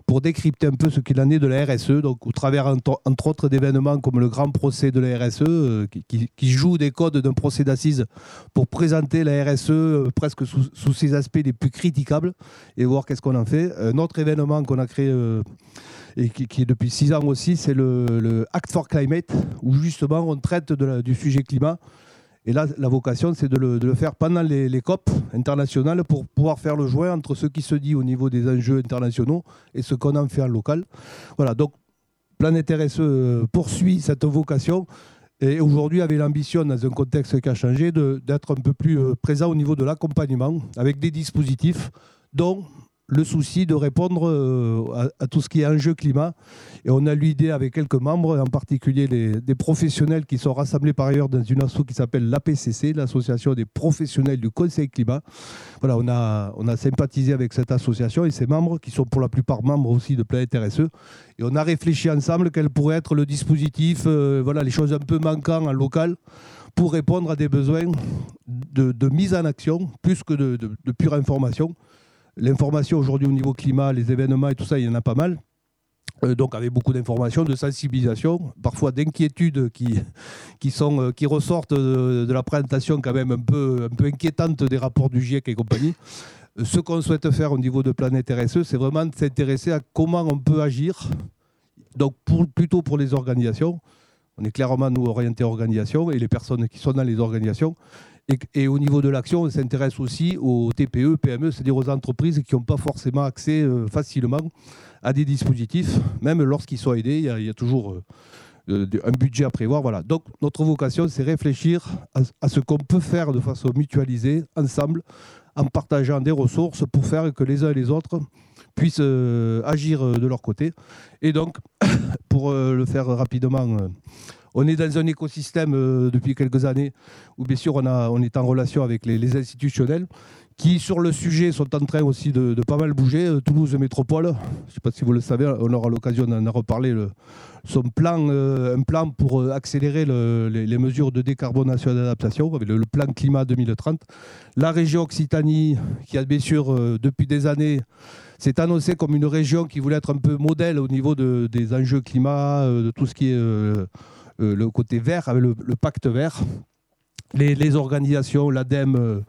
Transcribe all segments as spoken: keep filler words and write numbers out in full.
pour décrypter un peu ce qu'il en est de la R S E, donc au travers entre, entre autres d'événements comme le grand procès de la R S E, euh, qui, qui, qui joue des codes d'un procès d'assises pour présenter la R S E euh, presque sous, sous ses aspects les plus critiquables et voir qu'est-ce qu'on en fait. Un autre événement qu'on a créé euh, et qui, qui est depuis six ans aussi, c'est le, le Act for Climate, où justement on traite de la, du sujet climat. Et là, la vocation, c'est de le, de le faire pendant les, les COP internationales pour pouvoir faire le joint entre ce qui se dit au niveau des enjeux internationaux et ce qu'on en fait en local. Voilà, donc Planète R S E poursuit cette vocation et aujourd'hui avait l'ambition, dans un contexte qui a changé, de, d'être un peu plus présent au niveau de l'accompagnement avec des dispositifs dont le souci de répondre à, à tout ce qui est enjeu climat. Et on a l'idée avec quelques membres, en particulier les, des professionnels qui sont rassemblés par ailleurs dans une asso qui s'appelle l'A P C C, l'Association des professionnels du Conseil climat. Voilà, on a, on a sympathisé avec cette association et ses membres, qui sont pour la plupart membres aussi de Planète R S E. Et on a réfléchi ensemble quel pourrait être le dispositif, euh, voilà, les choses un peu manquantes en local, pour répondre à des besoins de, de mise en action, plus que de, de, de pure information. L'information aujourd'hui au niveau climat, les événements et tout ça, il y en a pas mal. Euh, donc avec beaucoup d'informations, de sensibilisation, parfois d'inquiétudes qui, qui, sont, euh, qui ressortent de, de la présentation quand même un peu, un peu inquiétante des rapports du GIEC et compagnie. Euh, ce qu'on souhaite faire au niveau de Planète R S E, c'est vraiment de s'intéresser à comment on peut agir, donc pour, plutôt pour les organisations. On est clairement, nous, orientés organisation et les personnes qui sont dans les organisations. Et, et au niveau de l'action, on s'intéresse aussi aux T P E, P M E, c'est-à-dire aux entreprises qui n'ont pas forcément accès euh, facilement à des dispositifs. Même lorsqu'ils sont aidés, il y a, il y a toujours euh, un budget à prévoir. Voilà. Donc notre vocation, c'est réfléchir à, à ce qu'on peut faire de façon mutualisée, ensemble, en partageant des ressources pour faire que les uns et les autres puissent euh, agir de leur côté. Et donc, pour euh, le faire rapidement... Euh, On est dans un écosystème euh, depuis quelques années où, bien sûr, on, a, on est en relation avec les, les institutionnels qui, sur le sujet, sont en train aussi de, de pas mal bouger. Euh, Toulouse Métropole, je ne sais pas si vous le savez, on aura l'occasion d'en reparler, le, son plan, euh, un plan pour accélérer le, les, les mesures de décarbonation et d'adaptation, avec le, le plan climat deux mille trente. La région Occitanie, qui a bien sûr, euh, depuis des années, s'est annoncée comme une région qui voulait être un peu modèle au niveau de, des enjeux climat, euh, de tout ce qui est... Euh, Euh, le côté vert, avec le, le pacte vert, les, les organisations, l'ADEME, euh,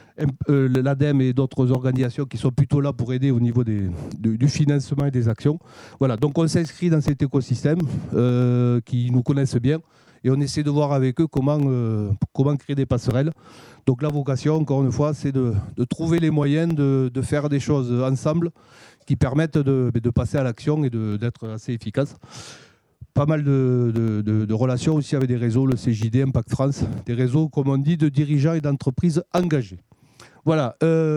euh, l'ADEME et d'autres organisations qui sont plutôt là pour aider au niveau des, du, du financement et des actions. Voilà, donc on s'inscrit dans cet écosystème euh, qui nous connaissent bien et on essaie de voir avec eux comment, euh, comment créer des passerelles. Donc la vocation, encore une fois, c'est de, de trouver les moyens de, de faire des choses ensemble qui permettent de, de passer à l'action et de, d'être assez efficaces. Pas mal de, de, de, de relations aussi avec des réseaux, le C J D, Impact France, des réseaux, comme on dit, de dirigeants et d'entreprises engagés. Voilà.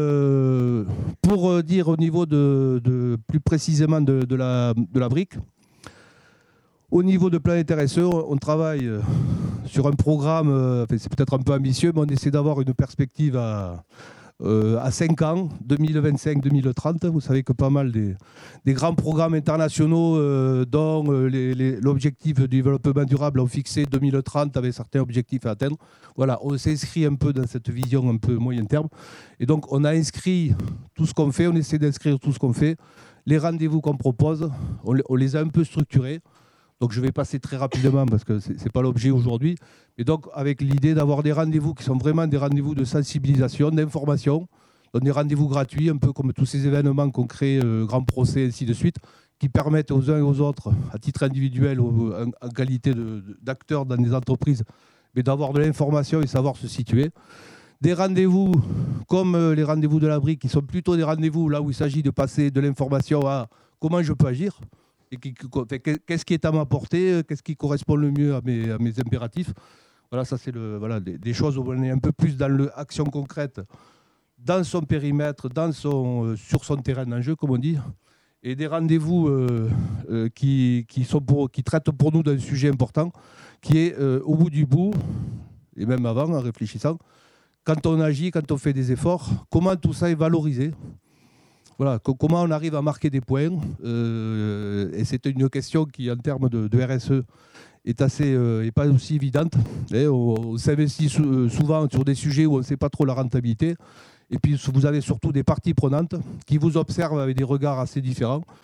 Euh, pour dire au niveau de, de plus précisément de, de, la, de la brique, au niveau de Planète R S E, on travaille sur un programme, enfin, c'est peut-être un peu ambitieux, mais on essaie d'avoir une perspective à... Euh, à cinq ans, deux mille vingt-cinq deux mille trente. Vous savez que pas mal des, des grands programmes internationaux, euh, dont euh, les, les, l'objectif du développement durable, ont fixé deux mille trente avec certains objectifs à atteindre. Voilà, on s'inscrit un peu dans cette vision un peu moyen terme. Et donc, on a inscrit tout ce qu'on fait, on essaie d'inscrire tout ce qu'on fait. Les rendez-vous qu'on propose, on, on les a un peu structurés. Donc je vais passer très rapidement parce que ce n'est pas l'objet aujourd'hui. Et donc avec l'idée d'avoir des rendez-vous qui sont vraiment des rendez-vous de sensibilisation, d'information, donc des rendez-vous gratuits, un peu comme tous ces événements qu'on crée, euh, grands procès, ainsi de suite, qui permettent aux uns et aux autres, à titre individuel, ou en, en qualité de, d'acteurs dans des entreprises, mais d'avoir de l'information et savoir se situer. Des rendez-vous comme euh, les rendez-vous de la brique, qui sont plutôt des rendez-vous là où il s'agit de passer de l'information à comment je peux agir. Et qui, qu'est-ce qui est à ma portée, qu'est-ce qui correspond le mieux à mes, à mes impératifs. Voilà, ça c'est le, voilà, des, des choses où on est un peu plus dans l'action concrète, dans son périmètre, dans son, euh, sur son terrain d'enjeu, comme on dit. Et des rendez-vous euh, euh, qui, qui, sont pour, qui traitent pour nous d'un sujet important, qui est euh, au bout du bout, et même avant, en réfléchissant, quand on agit, quand on fait des efforts, comment tout ça est valorisé. Voilà, comment on arrive à marquer des points, euh, et c'est une question qui, en termes de, de R S E, est assez, euh, est pas aussi évidente. Et on, on s'investit sou, souvent sur des sujets où on ne sait pas trop la rentabilité, et puis vous avez surtout des parties prenantes qui vous observent avec des regards assez différents.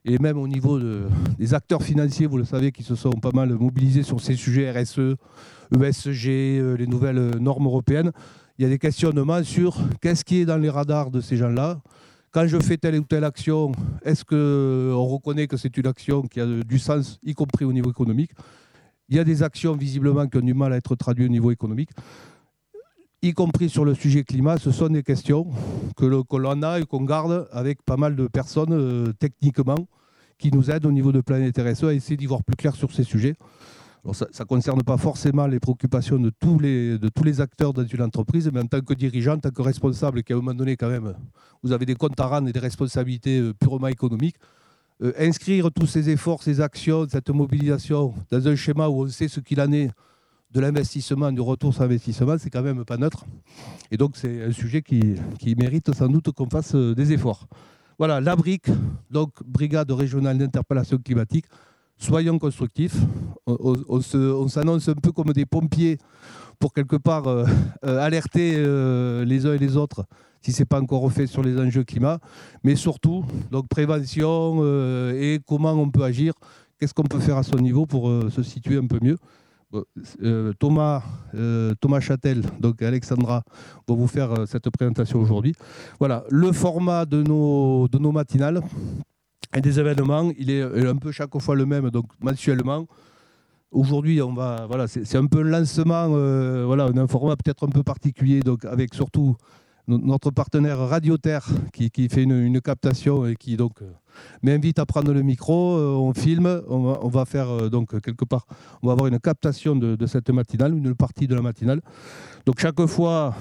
et même au niveau de, des acteurs financiers, vous le savez, qui se sont pas mal mobilisés sur ces sujets R S E, E S G, les nouvelles normes européennes. Il y a des questionnements sur qu'est-ce qui est dans les radars de ces gens-là. Quand je fais telle ou telle action, est-ce qu'on reconnaît que c'est une action qui a du sens, y compris au niveau économique? Il y a des actions visiblement qui ont du mal à être traduites au niveau économique, y compris sur le sujet climat. Ce sont des questions que l'on a et qu'on garde avec pas mal de personnes euh, techniquement qui nous aident au niveau de Planète R S E à essayer d'y voir plus clair sur ces sujets. Alors ça ne concerne pas forcément les préoccupations de tous les, de tous les acteurs dans une entreprise, mais en tant que dirigeant, en tant que responsable, qui à un moment donné, quand même, vous avez des comptes à rendre et des responsabilités purement économiques, euh, inscrire tous ces efforts, ces actions, cette mobilisation dans un schéma où on sait ce qu'il en est de l'investissement, du retour sur investissement, c'est quand même pas neutre. Et donc, c'est un sujet qui, qui mérite sans doute qu'on fasse des efforts. Voilà, la BRIC, donc Brigade régionale d'interpellation climatique. Soyons constructifs, on, on, on s'annonce un peu comme des pompiers pour quelque part euh, euh, alerter euh, les uns et les autres si ce n'est pas encore fait sur les enjeux climat, mais surtout donc prévention euh, et comment on peut agir, qu'est-ce qu'on peut faire à son niveau pour euh, se situer un peu mieux. Euh, Thomas, euh, Thomas Châtel, donc Alexandra, vont vous faire euh, cette présentation aujourd'hui. Voilà, le format de nos, de nos matinales. Et des événements, il est un peu chaque fois le même, donc mensuellement. Aujourd'hui, on va, voilà, c'est un peu un lancement, euh, voilà, un format peut-être un peu particulier, donc avec surtout notre partenaire Radioterre qui, qui fait une, une captation et qui donc euh, m'invite à prendre le micro. Euh, on filme, on va, on va faire euh, donc quelque part, on va avoir une captation de, de cette matinale, une partie de la matinale. Donc chaque fois,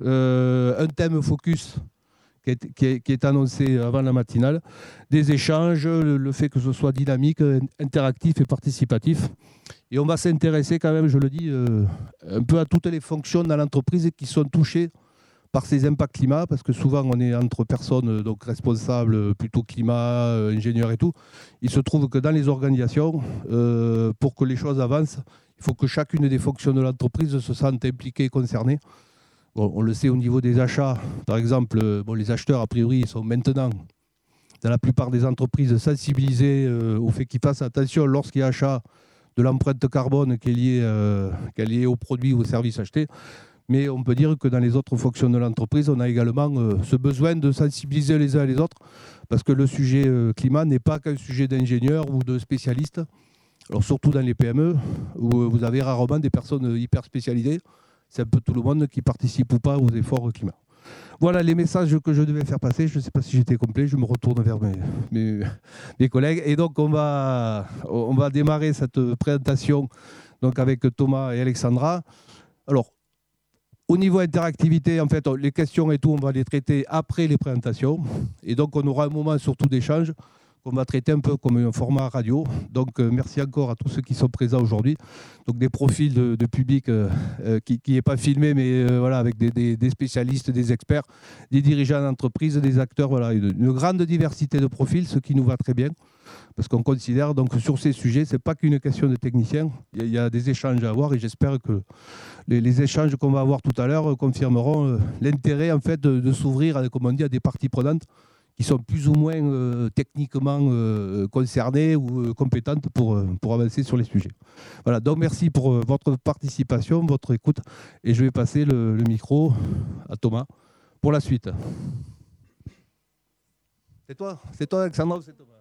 euh, un thème focus. Qui est, qui, est, qui est annoncé avant la matinale, des échanges, le, le fait que ce soit dynamique, interactif et participatif. Et on va s'intéresser quand même, je le dis, euh, un peu à toutes les fonctions dans l'entreprise qui sont touchées par ces impacts climat, parce que souvent on est entre personnes donc responsables, plutôt climat, euh, ingénieurs et tout. Il se trouve que dans les organisations, euh, pour que les choses avancent, il faut que chacune des fonctions de l'entreprise se sente impliquée et concernée. Bon, on le sait au niveau des achats, par exemple, bon, les acheteurs, a priori, ils sont maintenant, dans la plupart des entreprises, sensibilisés euh, au fait qu'ils fassent attention lorsqu'il y a achat de l'empreinte carbone qui est liée, euh, qui est liée aux produits ou aux services achetés. Mais on peut dire que dans les autres fonctions de l'entreprise, on a également euh, ce besoin de sensibiliser les uns et les autres, parce que le sujet euh, climat n'est pas qu'un sujet d'ingénieurs ou de spécialistes. Alors surtout dans les P M E, où vous avez rarement des personnes hyper spécialisées. C'est un peu tout le monde qui participe ou pas aux efforts climat. Voilà les messages que je devais faire passer. Je ne sais pas si j'étais complet. Je me retourne vers mes, mes, mes collègues. Et donc, on va, on va démarrer cette présentation donc, avec Thomas et Alexandra. Alors, au niveau interactivité, en fait, les questions et tout, on va les traiter après les présentations. Et donc, on aura un moment surtout d'échange qu'on va traiter un peu comme un format radio. Donc, euh, merci encore à tous ceux qui sont présents aujourd'hui. Donc, des profils de, de public euh, euh, qui n'est pas filmé, mais euh, voilà, avec des, des, des spécialistes, des experts, des dirigeants d'entreprise, des acteurs. Voilà, une, une grande diversité de profils, ce qui nous va très bien. Parce qu'on considère donc sur ces sujets, ce n'est pas qu'une question de techniciens. Il y, a, il y a des échanges à avoir et j'espère que les, les échanges qu'on va avoir tout à l'heure confirmeront euh, l'intérêt en fait, de, de s'ouvrir, comme on dit, à des parties prenantes qui sont plus ou moins euh, techniquement euh, concernées ou euh, compétentes pour, euh, pour avancer sur les sujets. Voilà, donc merci pour euh, votre participation, votre écoute, et je vais passer le, le micro à Thomas pour la suite. C'est toi, c'est toi Alexandra ou c'est Thomas?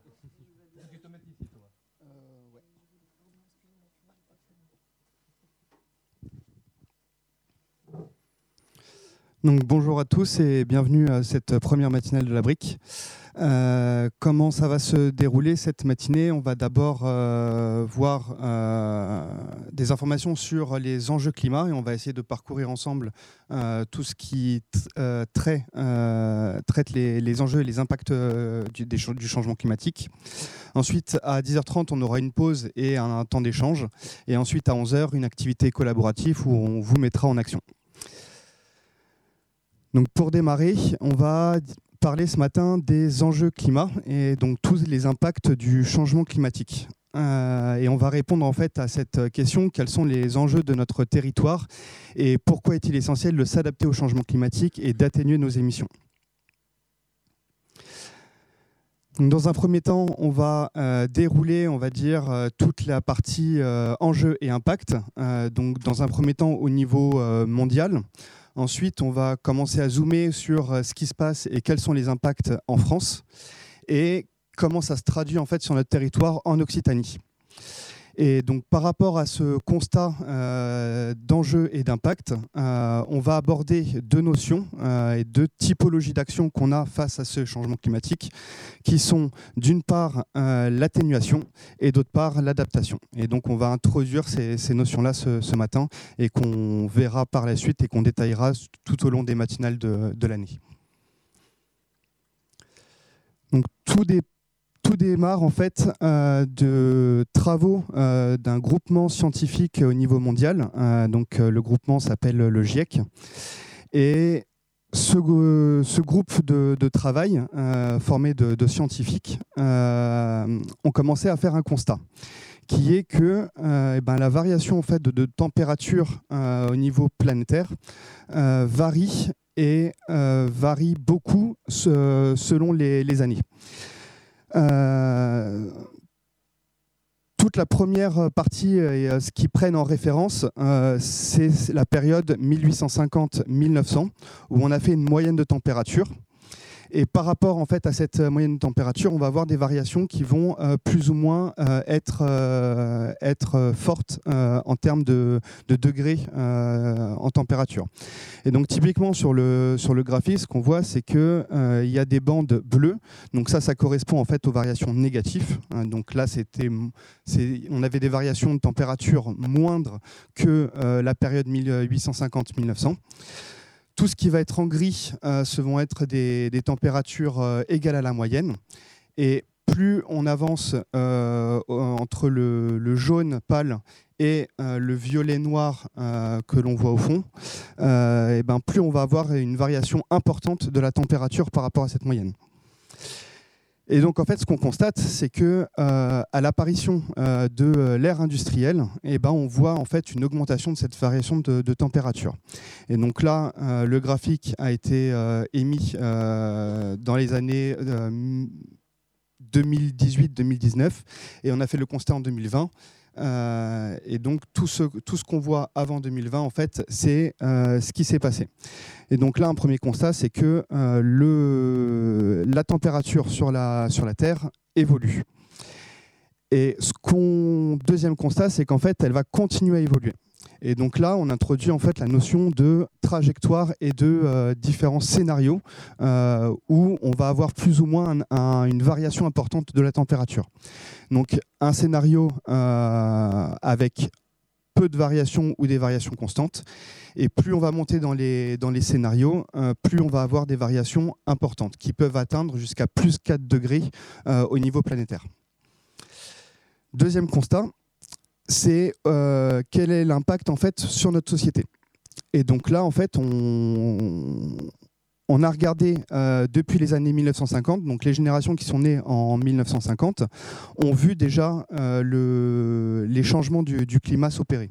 Donc, bonjour à tous et bienvenue à cette première matinale de la BRIC. Euh, comment ça va se dérouler cette matinée? On va d'abord euh, voir euh, des informations sur les enjeux climat et on va essayer de parcourir ensemble euh, tout ce qui euh, trait, euh, traite les, les enjeux et les impacts euh, du, des, du changement climatique. Ensuite, à dix heures trente, on aura une pause et un, un temps d'échange. Et ensuite, à onze heures, une activité collaborative où on vous mettra en action. Donc pour démarrer, on va parler ce matin des enjeux climat et donc tous les impacts du changement climatique. Euh, et on va répondre en fait à cette question, quels sont les enjeux de notre territoire et pourquoi est-il essentiel de s'adapter au changement climatique et d'atténuer nos émissions. Donc, dans un premier temps, on va euh, dérouler, on va dire, euh, toute la partie euh, enjeux et impact. Euh, donc, dans un premier temps, au niveau euh, mondial. Ensuite, on va commencer à zoomer sur euh, ce qui se passe et quels sont les impacts en France et comment ça se traduit en fait sur notre territoire en Occitanie. Et donc, par rapport à ce constat euh, d'enjeux et d'impact, euh, on va aborder deux notions euh, et deux typologies d'actions qu'on a face à ce changement climatique, qui sont d'une part euh, l'atténuation et d'autre part l'adaptation. Et donc, on va introduire ces, ces notions-là ce, ce matin et qu'on verra par la suite et qu'on détaillera tout au long des matinales de, de l'année. Donc, tout dépend. Tout démarre en fait euh, de travaux euh, d'un groupement scientifique au niveau mondial. Euh, donc euh, le groupement s'appelle le GIEC. Et ce, euh, ce groupe de, de travail euh, formé de, de scientifiques euh, ont commencé à faire un constat, qui est que euh, eh ben, la variation en fait, de, de température euh, au niveau planétaire euh, varie et euh, varie beaucoup ce, selon les, les années. Euh, toute la première partie, et ce qu'ils prennent en référence, euh, c'est la période mille huit cent cinquante à mille neuf cents, où on a fait une moyenne de température. Et par rapport en fait, à cette moyenne de température, on va avoir des variations qui vont euh, plus ou moins euh, être, euh, être fortes euh, en termes de, de degrés euh, en température. Et donc typiquement sur le, sur le graphique, ce qu'on voit, c'est qu'il euh, y a des bandes bleues. Donc ça, ça correspond en fait aux variations négatives. Hein, donc là, c'était, c'est, on avait des variations de température moindres que euh, la période mille huit cent cinquante à mille neuf cents. Tout ce qui va être en gris, euh, ce vont être des, des températures euh, égales à la moyenne. Et plus on avance euh, entre le, le jaune pâle et euh, le violet noir euh, que l'on voit au fond, euh, et ben plus on va avoir une variation importante de la température par rapport à cette moyenne. Et donc en fait, ce qu'on constate, c'est que euh, à l'apparition euh, de l'ère industrielle, eh ben, on voit en fait une augmentation de cette variation de, de température. Et donc là, euh, le graphique a été euh, émis euh, dans les années euh, deux mille dix-huit deux mille dix-neuf, et on a fait le constat en deux mille vingt. Euh, et donc tout ce, tout ce qu'on voit avant deux mille vingt, en fait, c'est euh, ce qui s'est passé. Et donc là, un premier constat, c'est que euh, le, la température sur la, sur la Terre évolue. Et ce qu'on, deuxième constat, c'est qu'en fait, elle va continuer à évoluer. Et donc là, on introduit en fait la notion de trajectoire et de euh, différents scénarios euh, où on va avoir plus ou moins un, un, une variation importante de la température. Donc un scénario euh, avec peu de variations ou des variations constantes. Et plus on va monter dans les, dans les scénarios, euh, plus on va avoir des variations importantes qui peuvent atteindre jusqu'à plus quatre degrés euh, au niveau planétaire. Deuxième constat, c'est euh, quel est l'impact en fait sur notre société. Et donc là, en fait, on, on a regardé euh, depuis les années mille neuf cent cinquante, donc les générations qui sont nées en mille neuf cent cinquante ont vu déjà euh, le, les changements du, du climat s'opérer.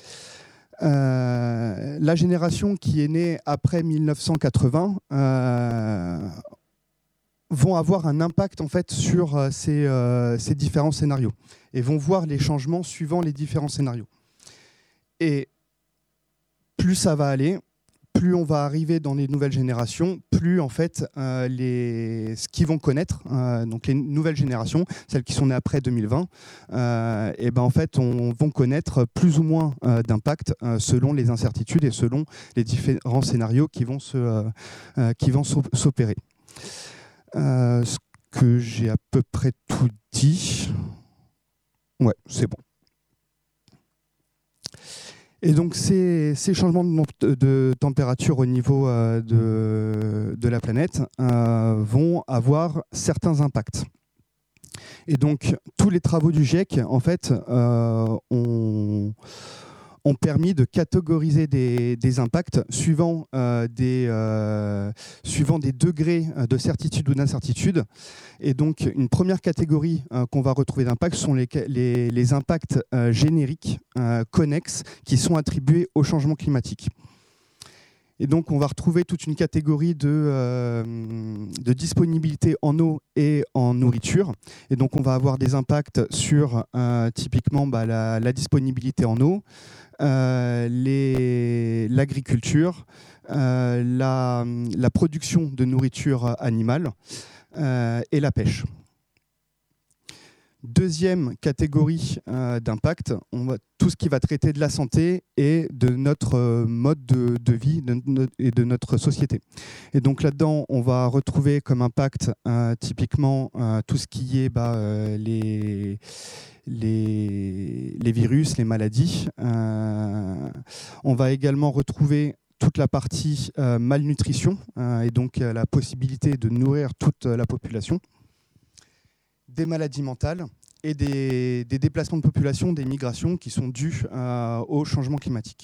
Euh, la génération qui est née après mille neuf cent quatre-vingts euh, vont avoir un impact en fait sur euh, ces, euh, ces différents scénarios et vont voir les changements suivant les différents scénarios. Et plus ça va aller, plus on va arriver dans les nouvelles générations, plus en fait euh, les, ce qu'ils vont connaître, euh, donc les nouvelles générations, celles qui sont nées après deux mille vingt, euh, et ben en fait on vont connaître plus ou moins euh, d'impact euh, selon les incertitudes et selon les différents scénarios qui vont se, euh, euh, qui vont s'opérer. Euh, ce que j'ai à peu près tout dit. Ouais, c'est bon. Et donc ces, ces changements de, de température au niveau euh, de, de la planète euh, vont avoir certains impacts. Et donc tous les travaux du GIEC en fait euh, ont, ont permis de catégoriser des, des impacts suivant, euh, des, euh, suivant des degrés de certitude ou d'incertitude. Et donc, une première catégorie euh, qu'on va retrouver d'impact sont les, les, les impacts euh, génériques, euh, connexes, qui sont attribués au changement climatique. Et donc, on va retrouver toute une catégorie de, euh, de disponibilité en eau et en nourriture. Et donc, on va avoir des impacts sur, euh, typiquement, bah, la, la disponibilité en eau, euh, les- l'agriculture, euh, la, la production de nourriture animale euh, et la pêche. Deuxième catégorie euh, d'impact, on va, tout ce qui va traiter de la santé et de notre euh, mode de, de vie de, de, et de notre société. Et donc là-dedans, on va retrouver comme impact euh, typiquement euh, tout ce qui est bah, euh, les, les, les virus, les maladies. Euh, on va également retrouver toute la partie euh, malnutrition euh, et donc euh, la possibilité de nourrir toute la population, des maladies mentales et des, des déplacements de population, des migrations qui sont dues euh, au changement climatique.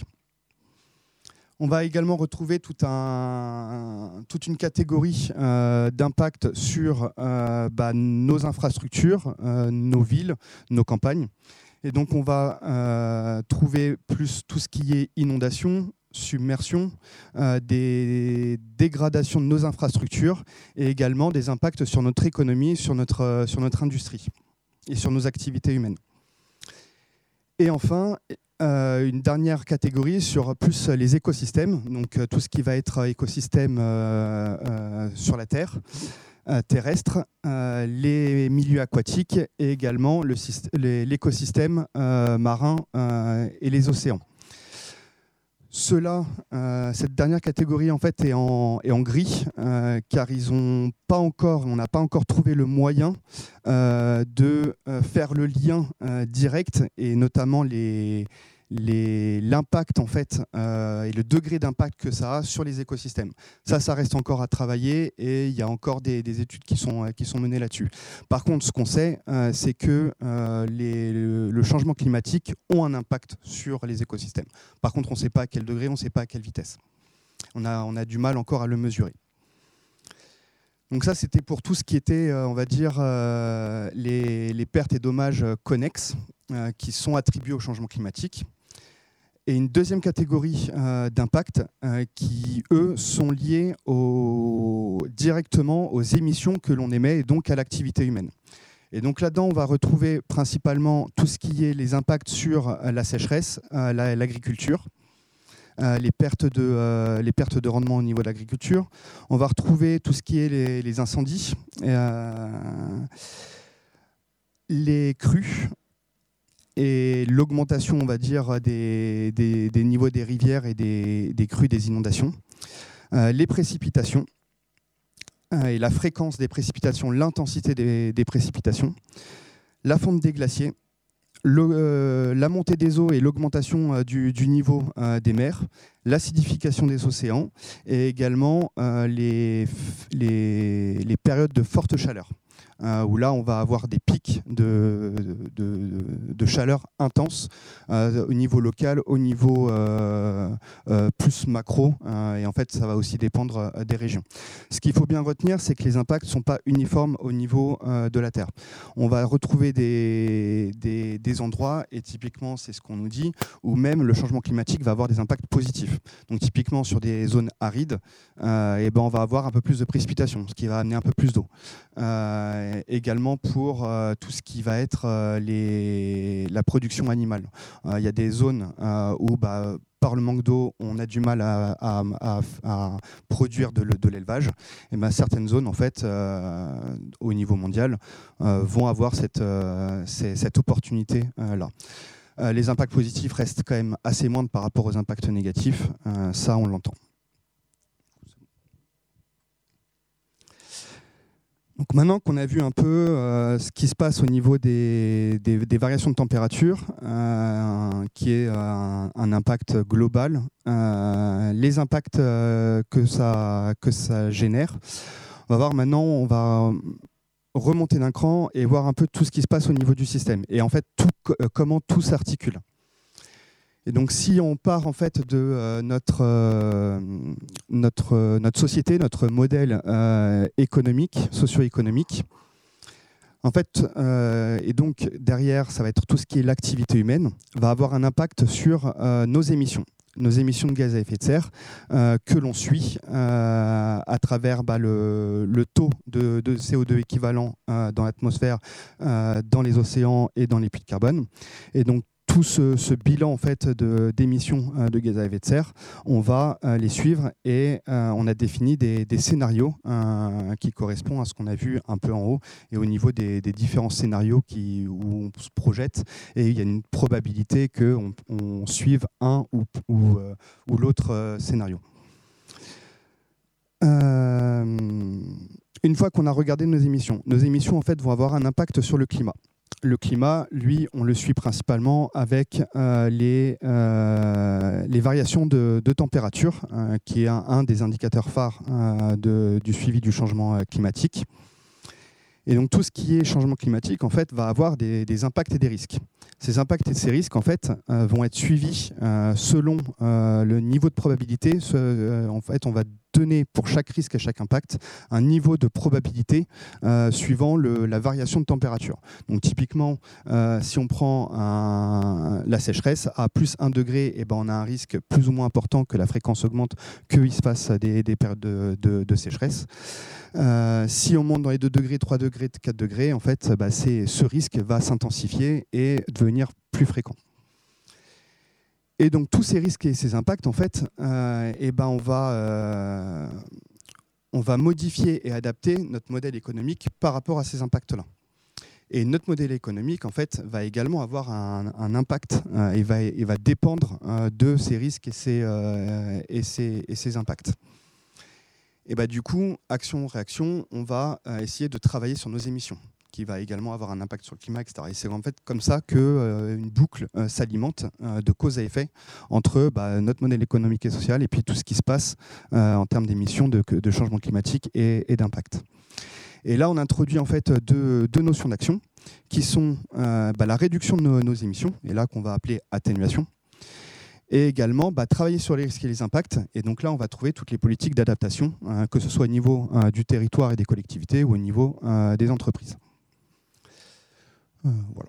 On va également retrouver tout un, toute une catégorie euh, d'impact sur euh, bah, nos infrastructures, euh, nos villes, nos campagnes. Et donc on va euh, trouver plus tout ce qui est inondation, submersion, euh, des dégradations de nos infrastructures et également des impacts sur notre économie, sur notre, euh, sur notre industrie et sur nos activités humaines. Et enfin, euh, une dernière catégorie sur plus les écosystèmes, donc euh, tout ce qui va être écosystème euh, euh, sur la Terre, euh, terrestre, euh, les milieux aquatiques et également l'écosystème euh, marin euh, et les océans. Cela, euh, cette dernière catégorie en fait est en, est en gris euh, car ils ont pas encore, on n'a pas encore trouvé le moyen euh, de euh, faire le lien euh, direct et notamment les, les, l'impact en fait euh, et le degré d'impact que ça a sur les écosystèmes. Ça, ça reste encore à travailler et il y a encore des, des études qui sont, qui sont menées là-dessus. Par contre, ce qu'on sait, euh, c'est que euh, les, le, le changement climatique ont un impact sur les écosystèmes. Par contre, on ne sait pas à quel degré, on ne sait pas à quelle vitesse. On a, on a du mal encore à le mesurer. Donc ça, c'était pour tout ce qui était, euh, on va dire, euh, les, les pertes et dommages connexes euh, qui sont attribués au changement climatique. Et une deuxième catégorie euh, d'impact euh, qui, eux, sont liés au, directement aux émissions que l'on émet et donc à l'activité humaine. Et donc là-dedans, on va retrouver principalement tout ce qui est les impacts sur euh, la sécheresse, euh, la, l'agriculture, euh, les, pertes de, euh, les pertes de rendement au niveau de l'agriculture. On va retrouver tout ce qui est les, les incendies, euh, les crues, et l'augmentation, on va dire, des, des, des niveaux des rivières et des, des crues, des inondations, euh, les précipitations euh, et la fréquence des précipitations, l'intensité des, des précipitations, la fonte des glaciers, le, euh, la montée des eaux et l'augmentation euh, du, du niveau euh, des mers, l'acidification des océans et également euh, les, les, les périodes de forte chaleur. Euh, où là, on va avoir des pics de, de, de chaleur intense euh, au niveau local, au niveau euh, euh, plus macro, euh, et en fait, ça va aussi dépendre euh, des régions. Ce qu'il faut bien retenir, c'est que les impacts ne sont pas uniformes au niveau euh, de la Terre. On va retrouver des, des, des endroits, et typiquement, c'est ce qu'on nous dit, où même le changement climatique va avoir des impacts positifs. Donc typiquement, sur des zones arides, euh, et ben, on va avoir un peu plus de précipitations, ce qui va amener un peu plus d'eau. Euh, également pour euh, tout ce qui va être euh, les, la production animale. Il euh, y a des zones euh, où, bah, par le manque d'eau, on a du mal à, à, à, à produire de, de l'élevage. Et ben, certaines zones, en fait, euh, au niveau mondial, euh, vont avoir cette, euh, cette opportunité-là. Euh, les impacts positifs restent quand même assez moindres par rapport aux impacts négatifs. Euh, ça, on l'entend. Donc maintenant qu'on a vu un peu euh, ce qui se passe au niveau des, des, des variations de température, euh, qui est euh, un impact global, euh, les impacts euh, que, ça, que ça génère, on va voir maintenant, on va remonter d'un cran et voir un peu tout ce qui se passe au niveau du système et en fait tout, euh, comment tout s'articule. Et donc, si on part en fait de euh, notre, euh, notre, euh, notre société, notre modèle euh, économique, socio-économique, en fait, euh, et donc derrière, ça va être tout ce qui est l'activité humaine, va avoir un impact sur euh, nos émissions. nos émissions de gaz à effet de serre euh, que l'on suit euh, à travers bah, le, le taux de, de C O deux équivalent euh, dans l'atmosphère, euh, dans les océans et dans les puits de carbone. Et donc, tout ce, ce bilan en fait, de, d'émissions euh, de gaz à effet de serre, on va euh, les suivre et euh, on a défini des, des scénarios euh, qui correspondent à ce qu'on a vu un peu en haut et au niveau des, des différents scénarios qui, où on se projette. Et il y a une probabilité qu'on on suive un ou, ou, euh, ou l'autre euh, scénario. Euh, une fois qu'on a regardé nos émissions, nos émissions en fait, vont avoir un impact sur le climat. Le climat, lui, on le suit principalement avec euh, les, euh, les variations de, de température, euh, qui est un, un des indicateurs phares euh, de, du suivi du changement climatique. Et donc tout ce qui est changement climatique, en fait, va avoir des, des impacts et des risques. Ces impacts et ces risques, en fait, euh, vont être suivis euh, selon euh, le niveau de probabilité. Ce, euh, en fait, on va donner pour chaque risque et chaque impact un niveau de probabilité euh, suivant le, la variation de température. Donc typiquement, euh, si on prend un, la sécheresse à plus un degré, eh ben, on a un risque plus ou moins important que la fréquence augmente, qu'il se passe des, des périodes de, de, de sécheresse. Euh, si on monte dans les deux degrés, trois degrés, quatre degrés, en fait, bah, c'est, ce risque va s'intensifier et devenir plus fréquent. Et donc tous ces risques et ces impacts, en fait, euh, eh ben, on va, euh, on va modifier et adapter notre modèle économique par rapport à ces impacts-là. Et notre modèle économique, en fait, va également avoir un, un impact euh, et, va, et va dépendre euh, de ces risques et ces, euh, et ces, et ces impacts. Et bah, du coup, action-réaction, on va euh, essayer de travailler sur nos émissions, qui va également avoir un impact sur le climat, et cetera. Et c'est en fait comme ça qu'une euh, boucle euh, s'alimente euh, de cause à effet entre bah, notre modèle économique et social et puis tout ce qui se passe euh, en termes d'émissions, de, de changement climatique et, et d'impact. Et là, on introduit en fait deux, deux notions d'action qui sont euh, bah, la réduction de nos, nos émissions, et là qu'on va appeler atténuation, et également bah, travailler sur les risques et les impacts. Et donc là, on va trouver toutes les politiques d'adaptation, euh, que ce soit au niveau euh, du territoire et des collectivités ou au niveau euh, des entreprises. Euh, voilà.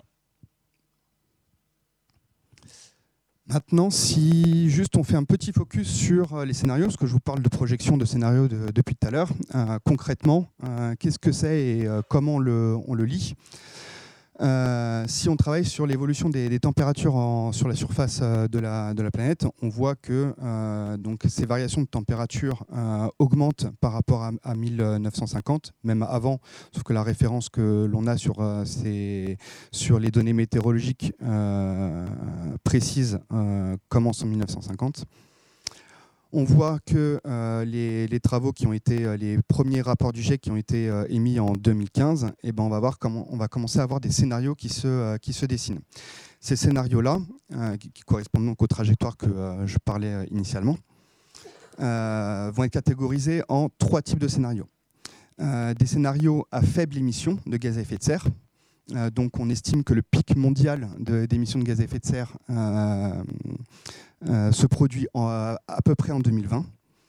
Maintenant, si juste on fait un petit focus sur les scénarios, parce que je vous parle de projection de scénarios de, depuis tout à l'heure, euh, concrètement, euh, qu'est-ce que c'est et euh, comment on le, on le lit. Euh, si on travaille sur l'évolution des, des températures en, sur la surface euh, de, la, de la planète, on voit que euh, donc, ces variations de température euh, augmentent par rapport à, à mille neuf cent cinquante, même avant, sauf que la référence que l'on a sur, euh, ces, sur les données météorologiques euh, précises euh, commence en mille neuf cent cinquante. On voit que euh, les, les travaux qui ont été, euh, les premiers rapports du GIEC qui ont été euh, émis en deux mille quinze, eh ben on va voir comment on va commencer à avoir des scénarios qui se, euh, qui se dessinent. Ces scénarios-là, euh, qui, qui correspondent donc aux trajectoires que euh, je parlais euh, initialement, euh, vont être catégorisés en trois types de scénarios. Euh, des scénarios à faible émission de gaz à effet de serre. Euh, donc on estime que le pic mondial de, d'émissions de gaz à effet de serre euh, euh, se produit en, à peu près en deux mille vingt.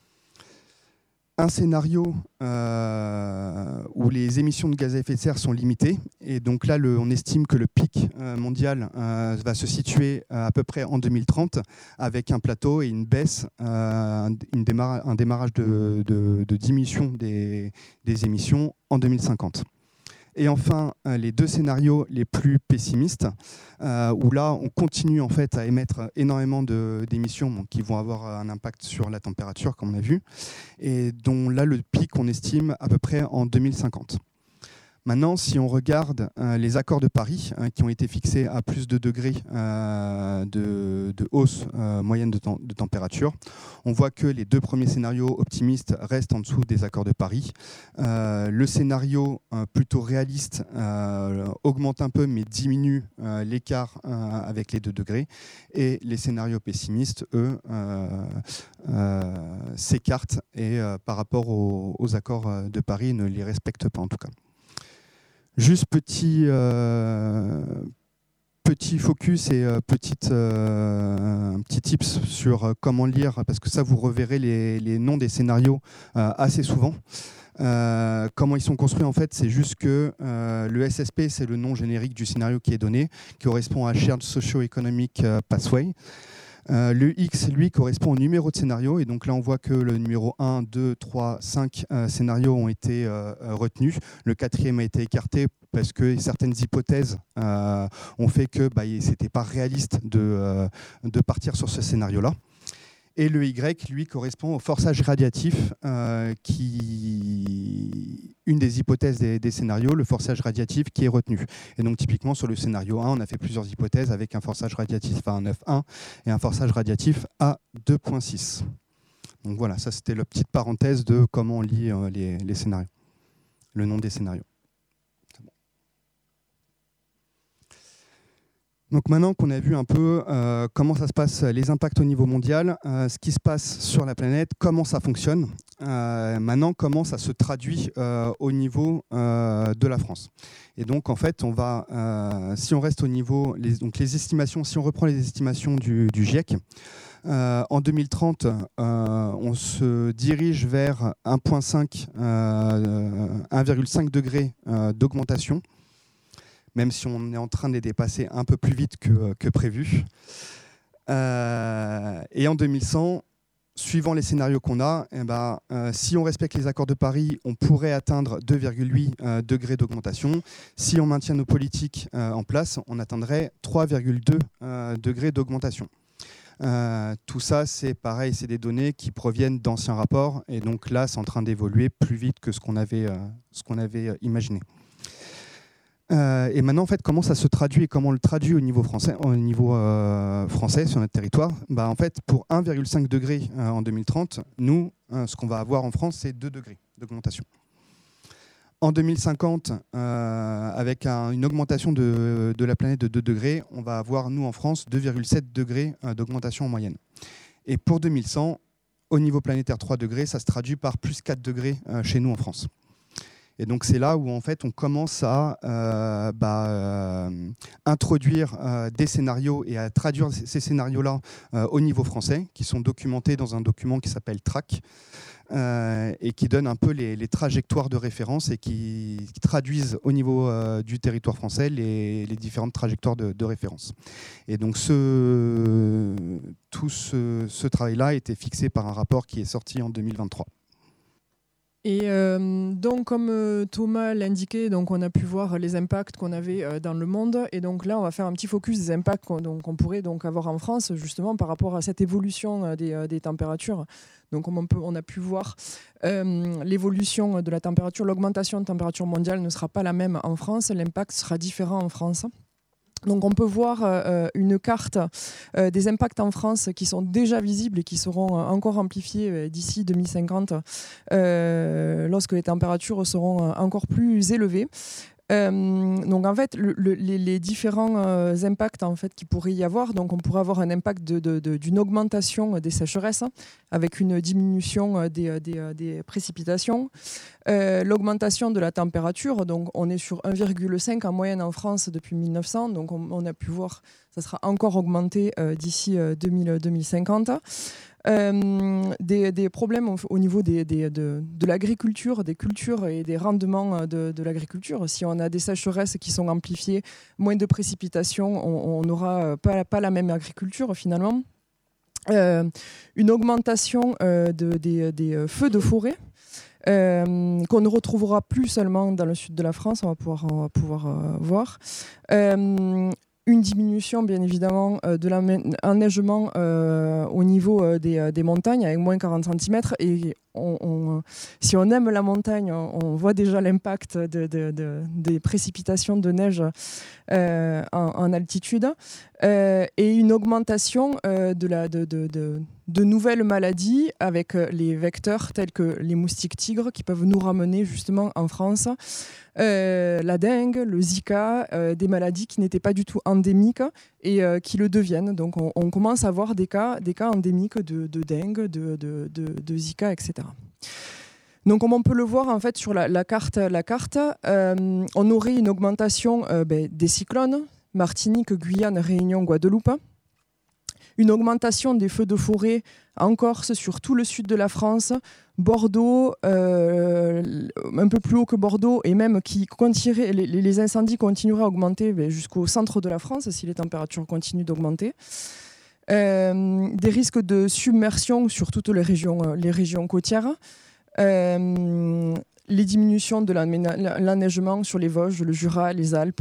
Un scénario euh, où les émissions de gaz à effet de serre sont limitées. Et donc là, le, on estime que le pic euh, mondial euh, va se situer à peu près en deux mille trente avec un plateau et une baisse, euh, une démarra- un démarrage de, de, de diminution des, des émissions en deux mille cinquante. Et enfin, les deux scénarios les plus pessimistes, euh, où là, on continue en fait à émettre énormément de, d'émissions bon, qui vont avoir un impact sur la température, comme on a vu, et dont là, le pic, on estime à peu près en deux mille cinquante. Maintenant, si on regarde euh, les accords de Paris, hein, qui ont été fixés à plus de degrés euh, de, de hausse euh, moyenne de, temps, de température, on voit que les deux premiers scénarios optimistes restent en dessous des accords de Paris. Euh, le scénario euh, plutôt réaliste euh, augmente un peu, mais diminue euh, l'écart euh, avec les deux degrés. Et les scénarios pessimistes, eux, euh, euh, s'écartent et euh, par rapport aux, aux accords de Paris, ne les respectent pas en tout cas. Juste petit, euh, petit focus et euh, petite, euh, un petit tips sur euh, comment lire, parce que ça, vous reverrez les, les noms des scénarios euh, assez souvent. Euh, comment ils sont construits, en fait, c'est juste que euh, le S S P, c'est le nom générique du scénario qui est donné, qui correspond à Shared Socio-Economic Pathway. Euh, le X, lui, correspond au numéro de scénario. Et donc là, on voit que le numéro un, deux, trois, cinq euh, scénarios ont été euh, retenus. Le quatrième a été écarté parce que certaines hypothèses euh, ont fait que bah, ce n'était pas réaliste de, euh, de partir sur ce scénario-là. Et le Y, lui, correspond au forçage radiatif, euh, qui une des hypothèses des, des scénarios, le forçage radiatif qui est retenu. Et donc typiquement sur le scénario un, on a fait plusieurs hypothèses avec un forçage radiatif à neuf virgule un et un forçage radiatif à deux virgule six. Donc voilà, ça c'était la petite parenthèse de comment on lit euh, les, les scénarios, le nom des scénarios. Donc maintenant qu'on a vu un peu euh, comment ça se passe, les impacts au niveau mondial, euh, ce qui se passe sur la planète, comment ça fonctionne, euh, maintenant comment ça se traduit euh, au niveau euh, de la France. Et donc en fait, on va, euh, si on reste au niveau, les, donc les estimations, si on reprend les estimations du, du GIEC, euh, en deux mille trente, euh, on se dirige vers un virgule cinq, euh, un virgule cinq degrés euh, d'augmentation, même si on est en train de les dépasser un peu plus vite que, que prévu. Euh, et en deux mille cent, suivant les scénarios qu'on a, eh ben, euh, si on respecte les accords de Paris, on pourrait atteindre deux virgule huit euh, degrés d'augmentation. Si on maintient nos politiques euh, en place, on atteindrait trois virgule deux euh, degrés d'augmentation. Euh, tout ça, c'est pareil, c'est des données qui proviennent d'anciens rapports. Et donc là, c'est en train d'évoluer plus vite que ce qu'on avait, euh, ce qu'on avait imaginé. Euh, et maintenant, en fait, comment ça se traduit et comment on le traduit au niveau français, au niveau euh, français sur notre territoire, bah, en fait, pour un virgule cinq degré euh, en deux mille trente, nous, euh, ce qu'on va avoir en France, c'est deux degrés d'augmentation. En deux mille cinquante, euh, avec un, une augmentation de, de la planète de deux degrés, on va avoir, nous, en France, deux virgule sept degrés euh, d'augmentation en moyenne. Et pour deux mille cent, au niveau planétaire trois degrés, ça se traduit par plus quatre degrés euh, chez nous en France. Et donc c'est là où en fait on commence à euh, bah, euh, introduire euh, des scénarios et à traduire ces scénarios-là euh, au niveau français, qui sont documentés dans un document qui s'appelle TRAC, euh, et qui donne un peu les, les trajectoires de référence et qui, qui traduisent au niveau euh, du territoire français les, les différentes trajectoires de, de référence. Et donc ce, tout ce, ce travail-là a été fixé par un rapport qui est sorti en deux mille vingt-trois. Et euh, donc, comme euh, Thomas l'indiquait, donc on a pu voir les impacts qu'on avait euh, dans le monde. Et donc là, on va faire un petit focus des impacts qu'on, donc, qu'on pourrait donc avoir en France, justement, par rapport à cette évolution euh, des, euh, des températures. Donc, comme on, peut, on a pu voir, euh, l'évolution de la température, l'augmentation de température mondiale ne sera pas la même en France. L'impact sera différent en France. Donc on peut voir euh, une carte euh, des impacts en France qui sont déjà visibles et qui seront encore amplifiés euh, d'ici deux mille cinquante euh, lorsque les températures seront encore plus élevées. Euh, donc en fait, le, le, les, les différents euh, impacts en fait qu'il pourrait y avoir, donc on pourrait avoir un impact de, de, de, d'une augmentation des sécheresses avec une diminution des, des, des précipitations, euh, l'augmentation de la température, donc on est sur un virgule cinq en moyenne en France depuis mille neuf cents, donc on, on a pu voir ça sera encore augmenté euh, d'ici euh, deux mille, deux mille cinquante. Euh, des, des problèmes au, au niveau des, des, de, de l'agriculture, des cultures et des rendements de, de l'agriculture. Si on a des sécheresses qui sont amplifiées, moins de précipitations, on n'aura pas, pas la même agriculture finalement. Euh, une augmentation euh, de, des, des feux de forêt. Euh, qu'on ne retrouvera plus seulement dans le sud de la France, on va pouvoir, on va pouvoir euh, voir. Euh, Une diminution, bien évidemment, euh, de l'enneigement euh, au niveau euh, des, euh, des montagnes, avec moins quarante centimètres. Et on, on, si on aime la montagne, on, on voit déjà l'impact de, de, de, des précipitations de neige euh, en, en altitude. Euh, et une augmentation euh, de, la, de, de, de, de nouvelles maladies avec les vecteurs tels que les moustiques tigres qui peuvent nous ramener justement en France. Euh, la dengue, le Zika, euh, des maladies qui n'étaient pas du tout endémiques et euh, qui le deviennent. Donc on, on commence à voir des cas, des cas endémiques de, de dengue, de, de, de, de Zika, et cetera. Donc comme on peut le voir en fait sur la, la carte, la carte euh, on aurait une augmentation euh, ben, des cyclones, Martinique, Guyane, Réunion, Guadeloupe. Une augmentation des feux de forêt en Corse, sur tout le sud de la France, Bordeaux, euh, un peu plus haut que Bordeaux, et même qui continuerait, les, les incendies continueraient à augmenter jusqu'au centre de la France si les températures continuent d'augmenter. Euh, des risques de submersion sur toutes les régions, les régions côtières. Euh, les diminutions de l'enneigement sur les Vosges, le Jura, les Alpes.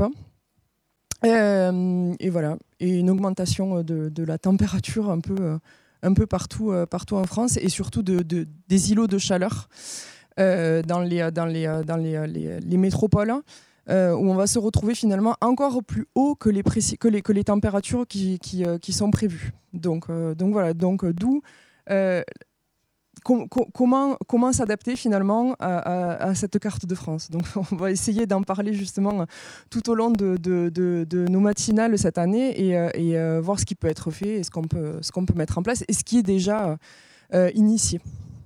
Euh, et voilà, et une augmentation de, de la température un peu, un peu partout, partout en France, et surtout de, de, des îlots de chaleur euh, dans, les, dans, les, dans les, les, les métropoles, euh, où on va se retrouver finalement encore plus haut que les, précis, que les, que les températures qui, qui, qui sont prévues. Donc, euh, donc voilà, donc d'où euh, com com comment, comment s'adapter finalement à, à, à cette carte de France. Donc on va essayer d'en parler justement tout au long de, de, de, de nos matinales cette année et, et euh, voir ce qui peut être fait et ce qu'on peut, ce qu'on peut mettre en place et ce qui est déjà euh, initié.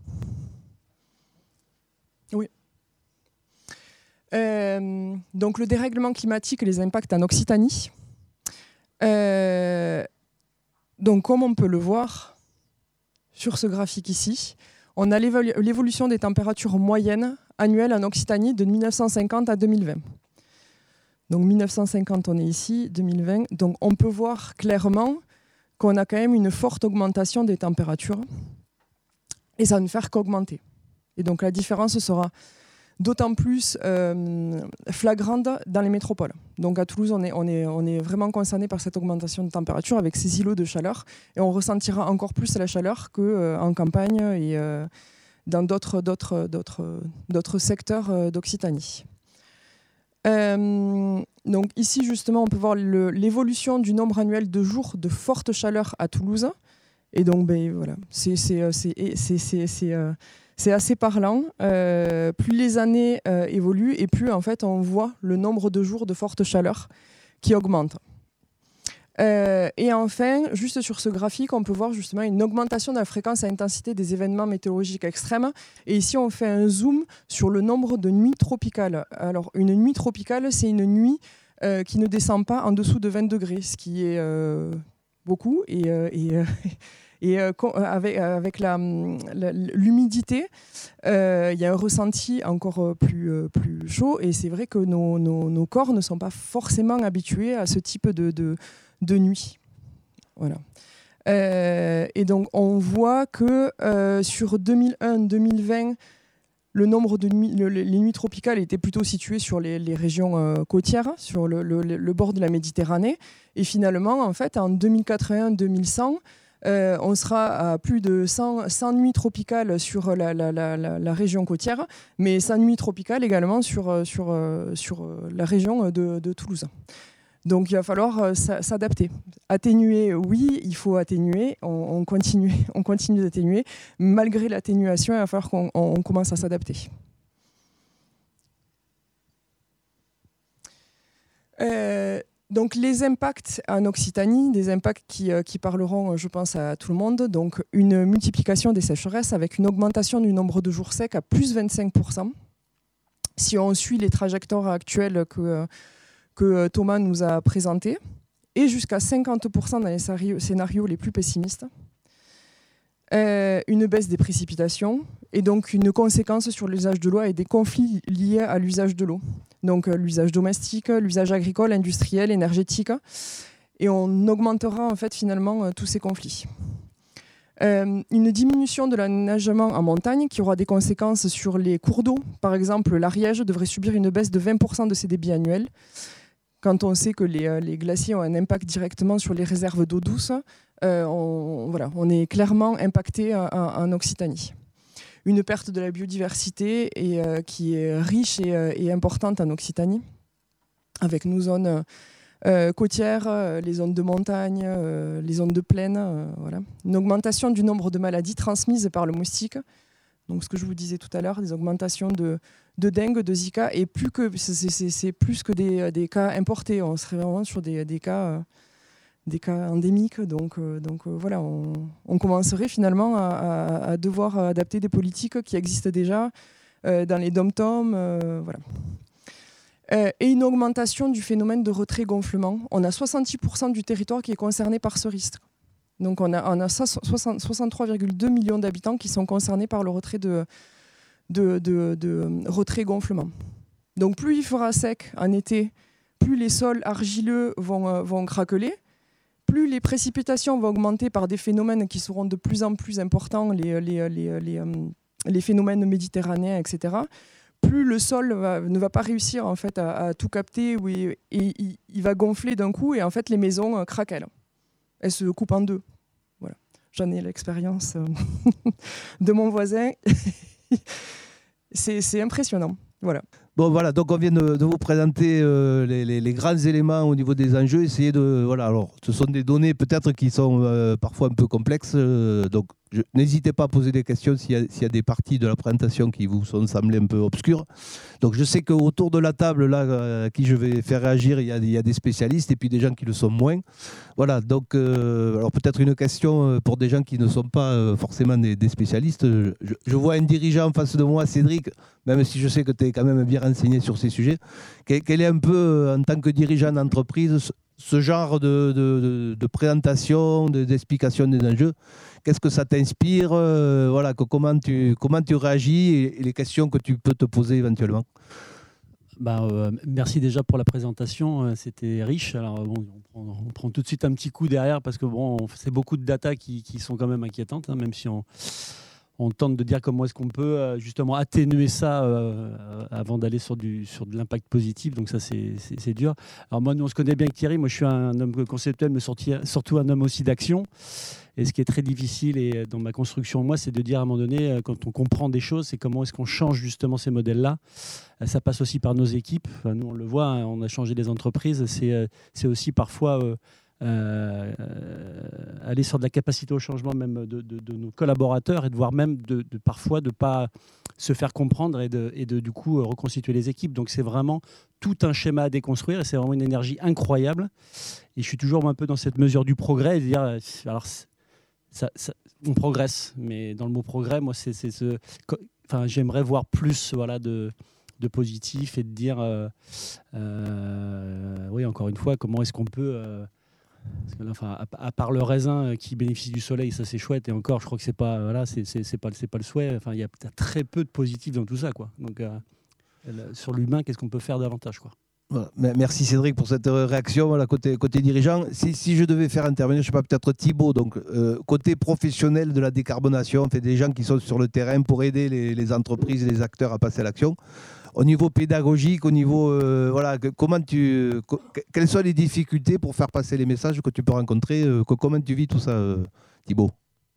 Oui. Euh, donc le dérèglement climatique et les impacts en Occitanie. Euh, donc comme on peut le voir sur ce graphique ici, on a l'évolution des températures moyennes annuelles en Occitanie de mille neuf cent cinquante à deux mille vingt. Donc mille neuf cent cinquante, on est ici, deux mille vingt. Donc on peut voir clairement qu'on a quand même une forte augmentation des températures et ça va ne faire qu'augmenter. Et donc la différence sera d'autant plus euh, flagrante dans les métropoles. Donc à Toulouse, on est, on est, on est vraiment concerné par cette augmentation de température avec ces îlots de chaleur et on ressentira encore plus la chaleur qu'en euh, campagne et euh, dans d'autres, d'autres, d'autres, d'autres secteurs euh, d'Occitanie. Euh, donc ici, justement, on peut voir le, l'évolution du nombre annuel de jours de forte chaleur à Toulouse. Et donc, ben, voilà, c'est... c'est, c'est, c'est, c'est, c'est euh, C'est assez parlant. Euh, plus les années euh, évoluent et plus en fait, on voit le nombre de jours de forte chaleur qui augmente. Euh, et enfin, juste sur ce graphique, on peut voir justement une augmentation de la fréquence et intensité des événements météorologiques extrêmes. Et ici, on fait un zoom sur le nombre de nuits tropicales. Alors, une nuit tropicale, c'est une nuit euh, qui ne descend pas en dessous de vingt degrés, ce qui est euh, beaucoup. Et, euh, et euh, Et euh, avec, avec la, la, l'humidité, euh, il y a un ressenti encore plus, euh, plus chaud. Et c'est vrai que nos, nos, nos corps ne sont pas forcément habitués à ce type de, de, de nuit. Voilà. Euh, et donc, on voit que euh, sur deux mille un deux mille vingt, le nombre de nuits, le, les nuits tropicales étaient plutôt situées sur les, les régions euh, côtières, sur le, le, le bord de la Méditerranée. Et finalement, en fait, en deux mille quatre-vingt deux mille cent, Euh, on sera à plus de cent, cent nuits tropicales sur la, la, la, la région côtière, mais cent nuits tropicales également sur, sur, sur la région de, de Toulouse. Donc il va falloir s'adapter. Atténuer, oui, il faut atténuer, on, on continue, on continue d'atténuer. Malgré l'atténuation, il va falloir qu'on on commence à s'adapter. Euh, Donc les impacts en Occitanie, des impacts qui, euh, qui parleront, je pense, à tout le monde. Donc une multiplication des sécheresses avec une augmentation du nombre de jours secs à plus vingt-cinq pour cent. Si on suit les trajectoires actuelles que, que Thomas nous a présentées, et jusqu'à cinquante pour cent dans les scénarios les plus pessimistes. Euh, une baisse des précipitations et donc une conséquence sur l'usage de l'eau et des conflits liés à l'usage de l'eau. Donc euh, l'usage domestique, l'usage agricole, industriel, énergétique. Et on augmentera en fait finalement euh, tous ces conflits. Euh, une diminution de l'enneigement en montagne qui aura des conséquences sur les cours d'eau. Par exemple, l'Ariège devrait subir une baisse de vingt pour cent de ses débits annuels. Quand on sait que les, euh, les glaciers ont un impact directement sur les réserves d'eau douce, euh, on, voilà, on est clairement impacté en, en Occitanie. Une perte de la biodiversité et, euh, qui est riche et, euh, et importante en Occitanie, avec nos zones euh, côtières, euh, les zones de montagne, euh, les zones de plaine. Euh, voilà. Une augmentation du nombre de maladies transmises par le moustique. Donc, ce que je vous disais tout à l'heure, des augmentations de, de dengue, de Zika, et plus que, c'est, c'est plus que des, des cas importés. On serait vraiment sur des, des cas... Euh, des cas endémiques, donc, euh, donc euh, voilà, on, on commencerait finalement à, à, à devoir adapter des politiques qui existent déjà euh, dans les dom-toms, euh, voilà. Euh, et une augmentation du phénomène de retrait-gonflement. On a soixante-six pour cent du territoire qui est concerné par ce risque. Donc on a, on a soixante-trois virgule deux millions d'habitants qui sont concernés par le retrait de, de, de, de retrait-gonflement. Donc plus il fera sec en été, plus les sols argileux vont, vont craqueler. plus les précipitations vont augmenter par des phénomènes qui seront de plus en plus importants, les, les, les, les, euh, les phénomènes méditerranéens, et cetera, plus le sol va, ne va pas réussir en fait, à, à tout capter et, et il, il va gonfler d'un coup et en fait les maisons euh, craquent. Elles. elles se coupent en deux. Voilà. J'en ai l'expérience euh, de mon voisin. c'est, c'est impressionnant. Voilà. Bon, voilà, donc on vient de, de vous présenter euh, les, les, les grands éléments au niveau des enjeux. Essayez de. Voilà, alors, ce sont des données peut-être qui sont euh, parfois un peu complexes. Euh, donc, je, n'hésitez pas à poser des questions s'il y a, s'il y a des parties de la présentation qui vous sont semblées un peu obscures. Donc, je sais qu'autour de la table, là, euh, à qui je vais faire réagir, il y, a, il y a des spécialistes et puis des gens qui le sont moins. Voilà, donc, euh, alors peut-être une question pour des gens qui ne sont pas euh, forcément des, des spécialistes. Je, je vois un dirigeant en face de moi, Cédric, même si je sais que tu es quand même bien renseigné sur ces sujets. Quel, quel est un peu, en tant que dirigeant d'entreprise, ce genre de, de, de, de présentation, de, d'explication des enjeux? Qu'est-ce que ça t'inspire? euh, voilà, que, comment, tu, comment tu réagis et, et les questions que tu peux te poser éventuellement? Bah, euh, merci déjà pour la présentation, euh, c'était riche. Alors bon, on prend, on prend tout de suite un petit coup derrière parce que bon, c'est beaucoup de data qui, qui sont quand même inquiétantes, hein, même si on, on tente de dire comment est-ce qu'on peut euh, justement atténuer ça euh, avant d'aller sur, du, sur de l'impact positif. Donc ça, c'est, c'est, c'est dur. Alors moi, nous, on se connaît bien avec Thierry. Moi, je suis un homme conceptuel, mais surtout un homme aussi d'action. Et ce qui est très difficile et dans ma construction, moi, c'est de dire à un moment donné, quand on comprend des choses, c'est comment est-ce qu'on change justement ces modèles-là. Ça passe aussi par nos équipes. Enfin, nous, on le voit, hein, on a changé les entreprises. C'est, c'est aussi parfois euh, euh, aller sur de la capacité au changement même de, de, de nos collaborateurs et de voir même de, de parfois de ne pas se faire comprendre et de, et de du coup reconstituer les équipes. Donc c'est vraiment tout un schéma à déconstruire et c'est vraiment une énergie incroyable. Et je suis toujours un peu dans cette mesure du progrès et de dire, alors, Ça, ça, on progresse, mais dans le mot progrès, moi, c'est, c'est ce, enfin, j'aimerais voir plus, voilà, de, de positif et de dire, euh, euh, oui, encore une fois, comment est-ce qu'on peut, euh, parce que là, enfin, à, à part le raisin qui bénéficie du soleil, ça c'est chouette, et encore, je crois que c'est pas, voilà, c'est, c'est, c'est pas, c'est pas le souhait. Enfin, il y a très peu de positif dans tout ça, quoi. Donc, euh, sur l'humain, qu'est-ce qu'on peut faire davantage, quoi. Voilà. Merci Cédric pour cette réaction. Voilà, côté, côté dirigeant, si, si je devais faire intervenir, je ne sais pas, peut-être Thibaut, donc euh, côté professionnel de la décarbonation, fait des gens qui sont sur le terrain pour aider les, les entreprises et les acteurs à passer à l'action. Au niveau pédagogique, au niveau, euh, voilà, comment tu, quelles sont les difficultés pour faire passer les messages que tu peux rencontrer, euh, comment tu vis tout ça, euh, Thibaut?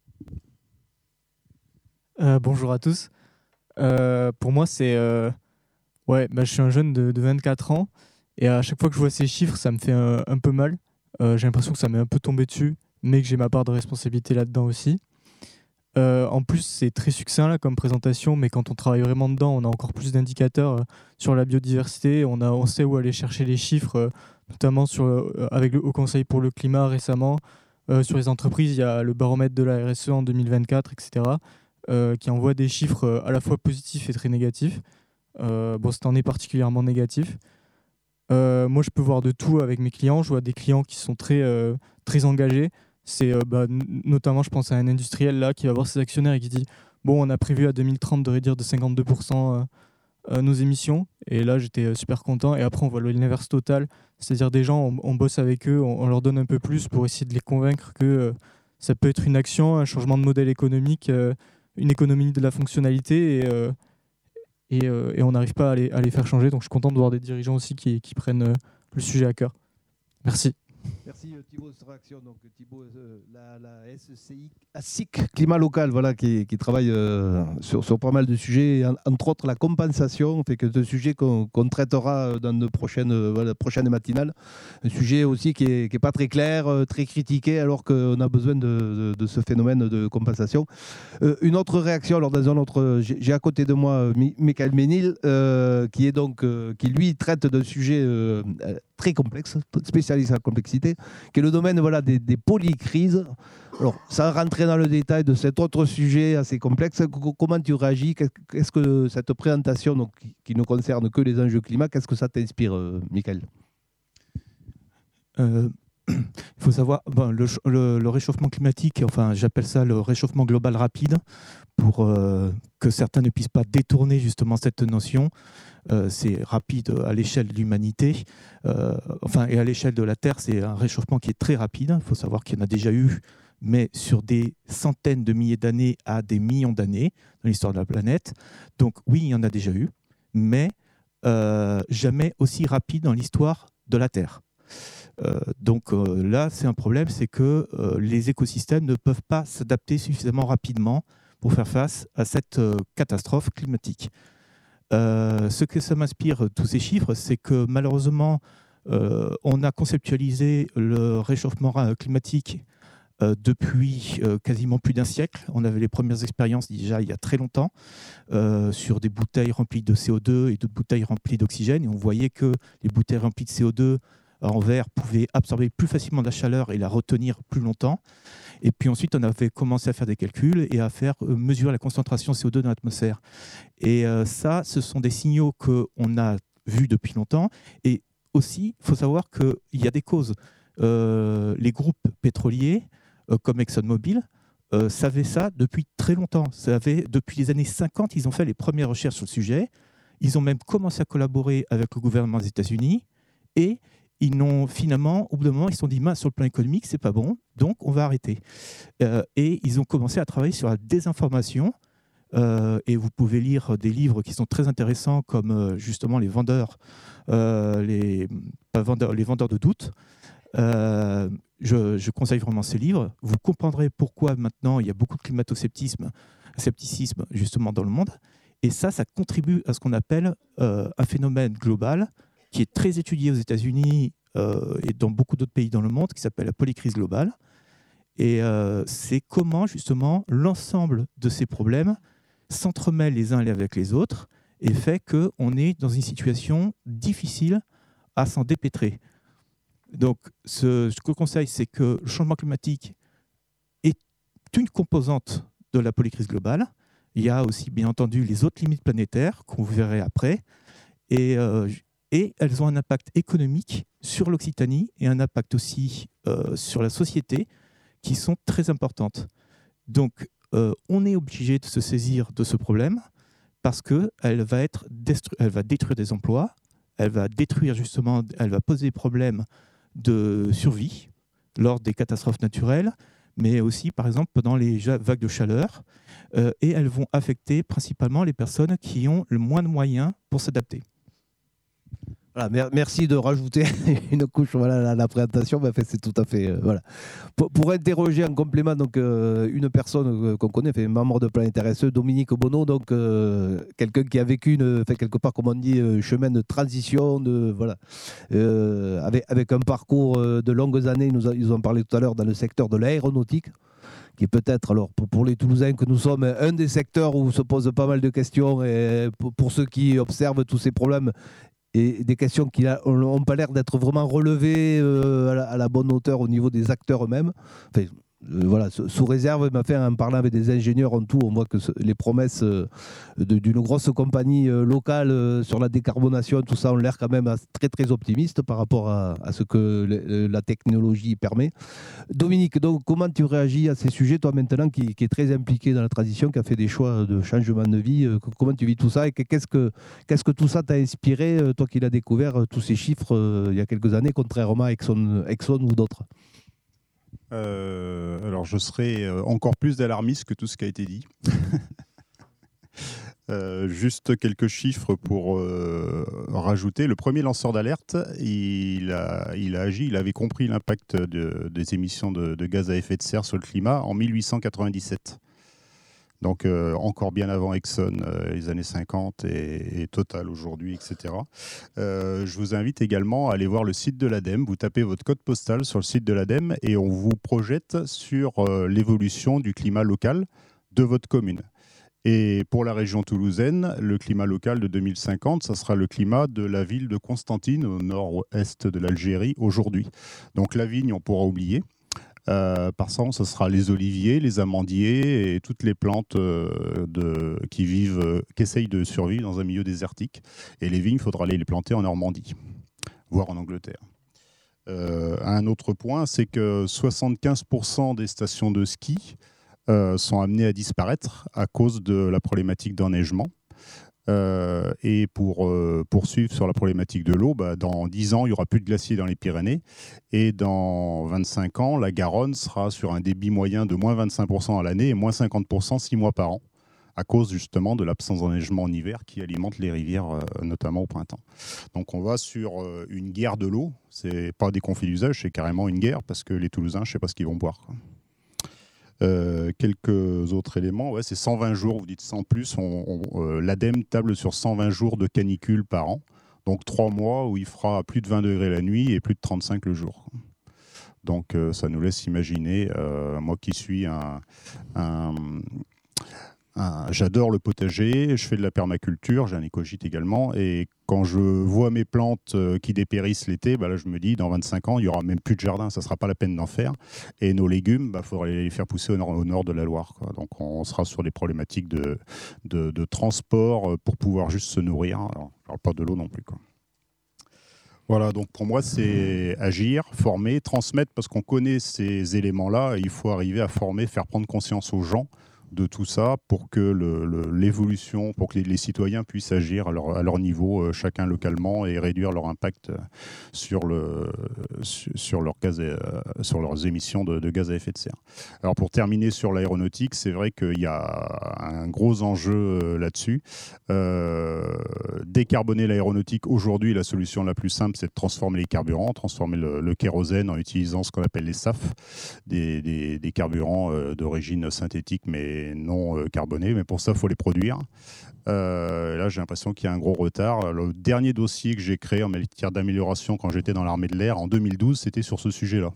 euh, Bonjour à tous. Euh, pour moi, c'est euh... Ouais, bah, je suis un jeune de, de vingt-quatre ans et à chaque fois que je vois ces chiffres, ça me fait un, un peu mal. Euh, j'ai l'impression que ça m'est un peu tombé dessus, mais que j'ai ma part de responsabilité là-dedans aussi. Euh, en plus, c'est très succinct là, comme présentation, mais quand on travaille vraiment dedans, on a encore plus d'indicateurs euh, sur la biodiversité. On, a, on sait où aller chercher les chiffres, euh, notamment sur, euh, avec le Haut Conseil pour le climat récemment. Euh, sur les entreprises, il y a le baromètre de la R S E en deux mille vingt-quatre, et cetera, euh, qui envoie des chiffres euh, à la fois positifs et très négatifs. Euh, bon, cette année particulièrement négatif. Euh, moi, je peux voir de tout avec mes clients. Je vois des clients qui sont très, euh, très engagés. C'est euh, bah, n- notamment, je pense à un industriel là qui va voir ses actionnaires et qui dit bon, on a prévu à deux mille trente de réduire de cinquante-deux pour cent euh, euh, nos émissions. Et là, j'étais euh, super content. Et après, on voit l'inverse total, c'est-à-dire des gens, on, on bosse avec eux, on, on leur donne un peu plus pour essayer de les convaincre que euh, ça peut être une action, un changement de modèle économique, euh, une économie de la fonctionnalité. Et euh, Et, euh, et on n'arrive pas à les, à les faire changer. Donc je suis content de voir des dirigeants aussi qui, qui prennent euh, le sujet à cœur. Merci. Merci Thibaut de cette réaction. Donc Thibaut, euh, la, la S C I, A S I C Climat Local, voilà, qui, qui travaille euh, sur, sur pas mal de sujets, en, entre autres la compensation, fait que c'est un sujet qu'on, qu'on traitera dans de prochaines, euh, voilà, prochaines matinales. Un sujet aussi qui n'est qui est pas très clair, euh, très critiqué, alors qu'on a besoin de, de, de ce phénomène de compensation. Euh, une autre réaction, alors dans un autre, j'ai, j'ai à côté de moi Michael Ménil, euh, qui est donc, euh, qui lui traite d'un sujet euh, très complexe, spécialiste en complexité, qui est le domaine, voilà, des, des polycrises. Alors, sans rentrer dans le détail de cet autre sujet assez complexe, comment tu réagis? Qu'est-ce que cette présentation, donc, qui, qui ne concerne que les enjeux climat, qu'est-ce que ça t'inspire, euh, Michael? euh, il faut savoir, bon, le, le, le réchauffement climatique, enfin j'appelle ça le réchauffement global rapide, pour euh, que certains ne puissent pas détourner justement cette notion. Euh, c'est rapide à l'échelle de l'humanité, euh, enfin, et à l'échelle de la Terre, c'est un réchauffement qui est très rapide. Il faut savoir qu'il y en a déjà eu, mais sur des centaines de milliers d'années à des millions d'années dans l'histoire de la planète. Donc oui, il y en a déjà eu, mais euh, jamais aussi rapide dans l'histoire de la Terre. Euh, donc euh, là, c'est un problème, c'est que euh, les écosystèmes ne peuvent pas s'adapter suffisamment rapidement pour faire face à cette euh, catastrophe climatique. Euh, ce que ça m'inspire, tous ces chiffres, c'est que malheureusement, euh, on a conceptualisé le réchauffement climatique euh, depuis euh, quasiment plus d'un siècle. On avait les premières expériences déjà il y a très longtemps euh, sur des bouteilles remplies de C O deux et d'autres bouteilles remplies d'oxygène. Et on voyait que les bouteilles remplies de C O deux en verre pouvaient absorber plus facilement la chaleur et la retenir plus longtemps. Et puis ensuite, on avait commencé à faire des calculs et à faire euh, mesurer la concentration de C O deux dans l'atmosphère. Et euh, ça, ce sont des signaux qu'on a vus depuis longtemps. Et aussi, il faut savoir qu'il y a des causes. Euh, les groupes pétroliers, euh, comme ExxonMobil, euh, savaient ça depuis très longtemps. Savaient, depuis les années cinquante, ils ont fait les premières recherches sur le sujet. Ils ont même commencé à collaborer avec le gouvernement des États-Unis. Et ils n'ont finalement, au bout d'un moment, ils se sont dit, mince, sur le plan économique, c'est pas bon, donc on va arrêter. Euh, et ils ont commencé à travailler sur la désinformation. Euh, et vous pouvez lire des livres qui sont très intéressants, comme euh, justement les vendeurs, euh, les, pas vendeurs, les vendeurs de doute. Euh, je, je conseille vraiment ces livres. Vous comprendrez pourquoi maintenant il y a beaucoup de climato-scepticisme, scepticisme justement dans le monde. Et ça, ça contribue à ce qu'on appelle euh, un phénomène global qui est très étudié aux États-Unis euh, et dans beaucoup d'autres pays dans le monde, qui s'appelle la polycrise globale. Et euh, c'est comment, justement, l'ensemble de ces problèmes s'entremêlent les uns avec les autres et fait qu'on est dans une situation difficile à s'en dépêtrer. Donc, ce, ce que je conseille, c'est que le changement climatique est une composante de la polycrise globale. Il y a aussi, bien entendu, les autres limites planétaires qu'on verrait après. Et... Euh, Et elles ont un impact économique sur l'Occitanie et un impact aussi euh, sur la société qui sont très importantes. Donc, euh, on est obligé de se saisir de ce problème parce qu'elle va, être destru- elle va détruire des emplois, elle va détruire justement, elle va poser des problèmes de survie lors des catastrophes naturelles, mais aussi, par exemple, pendant les vagues de chaleur. Euh, et elles vont affecter principalement les personnes qui ont le moins de moyens pour s'adapter. Voilà, merci de rajouter une couche voilà, à la présentation. Ben, en fait, c'est tout à fait. Euh, voilà. pour, pour interroger en complément donc, euh, une personne euh, qu'on connaît, fait, membre de Planète R S E, Dominique Bonneau, donc, euh, quelqu'un qui a vécu une, fait, quelque part, comme on dit, euh, chemin de transition, de, voilà, euh, avec, avec un parcours euh, de longues années. Ils nous a, ils ont parlé tout à l'heure dans le secteur de l'aéronautique, qui est peut-être, alors pour, pour les Toulousains que nous sommes, un des secteurs où se posent pas mal de questions. Et pour, pour ceux qui observent tous ces problèmes, et des questions qui n'ont pas l'air d'être vraiment relevées euh, à, la, à la bonne hauteur au niveau des acteurs eux-mêmes. Enfin, euh, voilà, sous réserve, mais enfin, en parlant avec des ingénieurs en tout, on voit que ce, les promesses euh, de, d'une grosse compagnie euh, locale euh, sur la décarbonation, tout ça, ont l'air quand même très très optimistes par rapport à, à ce que le, la technologie permet. Dominique, donc, comment tu réagis à ces sujets, toi maintenant qui, qui est très impliqué dans la transition, qui a fait des choix de changement de vie, euh, comment tu vis tout ça et qu'est-ce que, qu'est-ce que tout ça t'a inspiré, euh, toi qui l'as découvert, euh, tous ces chiffres euh, il y a quelques années, contrairement à Exxon, Exxon ou d'autres? Euh, alors, je serais encore plus d'alarmiste que tout ce qui a été dit. euh, juste quelques chiffres pour euh, rajouter. Le premier lanceur d'alerte, il a, il a agi, il avait compris l'impact de, des émissions de, de gaz à effet de serre sur le climat en mille huit cent quatre-vingt-dix-sept. Donc, euh, encore bien avant Exxon, euh, les années cinquante et, et Total aujourd'hui, et cetera. Euh, je vous invite également à aller voir le site de l'ADEME. Vous tapez votre code postal sur le site de l'ADEME et on vous projette sur euh, l'évolution du climat local de votre commune. Et pour la région toulousaine, le climat local de deux mille cinquante, ça sera le climat de la ville de Constantine, au nord-est de l'Algérie, aujourd'hui. Donc la vigne, on pourra oublier. Euh, par contre, ce sera les oliviers, les amandiers et toutes les plantes euh, de, qui vivent, euh, qui essayent de survivre dans un milieu désertique. Et les vignes, il faudra aller les planter en Normandie, voire en Angleterre. Euh, un autre point, c'est que soixante-quinze pour cent des stations de ski euh, sont amenées à disparaître à cause de la problématique d'enneigement. Euh, et pour euh, poursuivre sur la problématique de l'eau, bah, dans dix ans, il n'y aura plus de glaciers dans les Pyrénées. Et dans vingt-cinq ans, la Garonne sera sur un débit moyen de moins vingt-cinq pour cent à l'année et moins cinquante pour cent six mois par an, à cause justement de l'absence d'enneigement en hiver qui alimente les rivières, euh, notamment au printemps. Donc on va sur euh, une guerre de l'eau. Ce n'est pas des conflits d'usage, c'est carrément une guerre, parce que les Toulousains, je ne sais pas ce qu'ils vont boire, quoi. Euh, quelques autres éléments, ouais, c'est cent vingt jours, vous dites cent plus, on, on, euh, l'ADEME table sur cent vingt jours de canicule par an, donc trois mois où il fera plus de vingt degrés la nuit et plus de trente-cinq le jour. Donc euh, ça nous laisse imaginer, euh, moi qui suis un... un Un, j'adore le potager, je fais de la permaculture, j'ai un écogite également, et quand je vois mes plantes qui dépérissent l'été, bah là je me dis dans vingt-cinq ans il n'y aura même plus de jardin, ça ne sera pas la peine d'en faire, et nos légumes, il bah, faudrait les faire pousser au nord, au nord de la Loire, quoi. Donc on sera sur des problématiques de, de, de transport pour pouvoir juste se nourrir. Alors, je ne parle pas de l'eau non plus, quoi. Voilà, donc pour moi c'est agir, former, transmettre, parce qu'on connaît ces éléments-là, et il faut arriver à former, faire prendre conscience aux gens de tout ça pour que le, le, l'évolution, pour que les, les citoyens puissent agir à leur, à leur niveau, euh, chacun localement, et réduire leur impact sur, le, sur, sur, leur gaz, euh, sur leurs émissions de, de gaz à effet de serre. Alors pour terminer sur l'aéronautique, c'est vrai qu'il y a un gros enjeu euh, là-dessus. Euh, décarboner l'aéronautique, aujourd'hui, la solution la plus simple, c'est de transformer les carburants, transformer le, le kérosène en utilisant ce qu'on appelle les S A F, des, des, des carburants euh, d'origine synthétique, mais non euh, carbonés, mais pour ça, il faut les produire. Euh, là, j'ai l'impression qu'il y a un gros retard. Le dernier dossier que j'ai créé en matière d'amélioration quand j'étais dans l'armée de l'air, en deux mille douze, c'était sur ce sujet-là.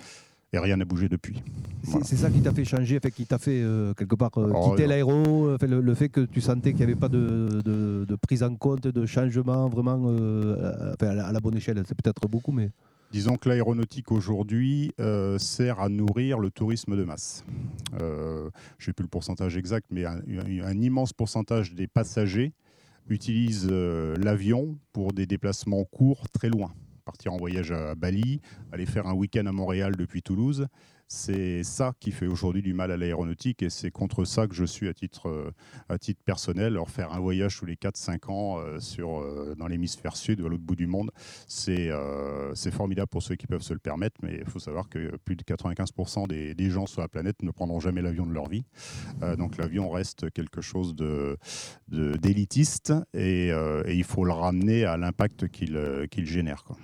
Et rien n'a bougé depuis. C'est, voilà. c'est ça qui t'a fait changer, fait, qui t'a fait euh, quelque part euh, Alors, quitter euh, l'aéro, fait, le, le fait que tu sentais qu'il n'y avait pas de, de, de prise en compte, de changement vraiment euh, à, à, la, à la bonne échelle. C'est peut-être beaucoup, mais... Disons que l'aéronautique aujourd'hui euh, sert à nourrir le tourisme de masse. Euh, je n'ai plus le pourcentage exact, mais un, un, un immense pourcentage des passagers utilisent euh, l'avion pour des déplacements courts très loin. Partir en voyage à Bali, aller faire un week-end à Montréal depuis Toulouse, c'est ça qui fait aujourd'hui du mal à l'aéronautique, et c'est contre ça que je suis à titre, euh, à titre personnel. Alors faire un voyage tous les quatre cinq ans euh, sur, euh, dans l'hémisphère sud, à l'autre bout du monde, c'est, euh, c'est formidable pour ceux qui peuvent se le permettre, mais il faut savoir que plus de quatre-vingt-quinze pour cent des, des gens sur la planète ne prendront jamais l'avion de leur vie. Euh, donc l'avion reste quelque chose de, de, d'élitiste, et, euh, et il faut le ramener à l'impact qu'il, qu'il génère, quoi.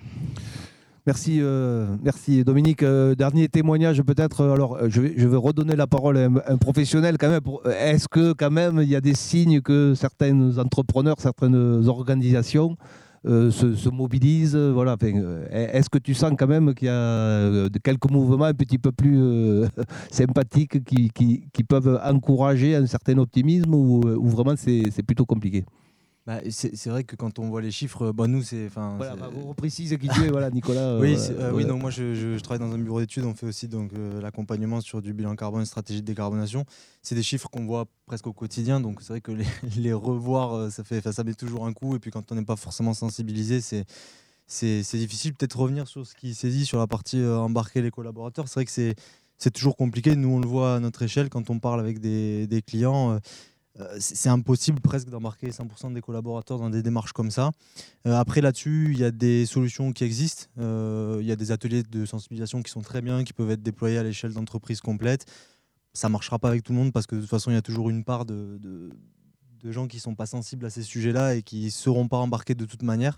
Merci, euh, merci Dominique. Euh, dernier témoignage peut-être. Alors, je vais, je vais redonner la parole à un, un professionnel quand même. Pour, est-ce que quand même il y a des signes que certains entrepreneurs, certaines organisations euh, se, se mobilisent, voilà. Enfin, est-ce que tu sens quand même qu'il y a quelques mouvements un petit peu plus euh, sympathiques qui, qui, qui peuvent encourager un certain optimisme, ou, ou vraiment c'est, c'est plutôt compliqué? Bah, c'est, c'est vrai que quand on voit les chiffres, bah, nous c'est... Voilà, c'est... bah, on précise qui tu es, voilà, Nicolas. oui, euh, c'est, euh, ouais. oui, donc moi je, je, je travaille dans un bureau d'études, on fait aussi donc, euh, l'accompagnement sur du bilan carbone, stratégie de décarbonation. C'est des chiffres qu'on voit presque au quotidien, donc c'est vrai que les, les revoir, ça, fait, ça met toujours un coup, et puis quand on n'est pas forcément sensibilisé, c'est, c'est, c'est difficile. Peut-être revenir sur ce qui s'est dit sur la partie euh, embarquer les collaborateurs, c'est vrai que c'est, c'est toujours compliqué. Nous on le voit à notre échelle quand on parle avec des, des clients. Euh, Euh, c'est impossible presque d'embarquer cent pour cent des collaborateurs dans des démarches comme ça. Euh, après là-dessus, il y a des solutions qui existent. Euh, il y a des ateliers de sensibilisation qui sont très bien, qui peuvent être déployés à l'échelle d'entreprises complètes. Ça ne marchera pas avec tout le monde parce que de toute façon, il y a toujours une part de, de, de gens qui ne sont pas sensibles à ces sujets-là et qui ne seront pas embarqués de toute manière.